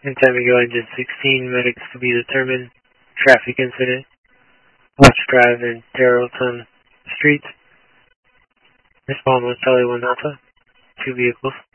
In San Miguel, engine 16, medics to be determined. Traffic incident. Watch drive in Tarleton Street. Respond with Charlie 1 Alpha. 2 vehicles.